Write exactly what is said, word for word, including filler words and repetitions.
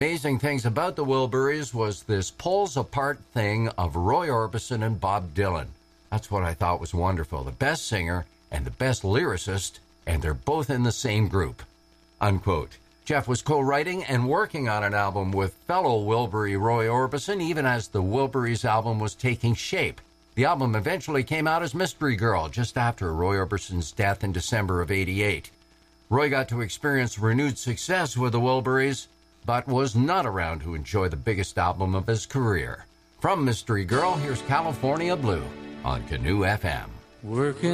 Amazing things about the Wilburys was this pulls apart thing of Roy Orbison and Bob Dylan. That's what I thought was wonderful. The best singer and the best lyricist, and they're both in the same group. Unquote. Jeff was co-writing and working on an album with fellow Wilbury Roy Orbison even as the Wilburys album was taking shape. The album eventually came out as Mystery Girl just after Roy Orbison's death in December of eighty-eight. Roy got to experience renewed success with the Wilburys, but was not around to enjoy the biggest album of his career. From Mystery Girl, here's California Blue on Canoe F M. Working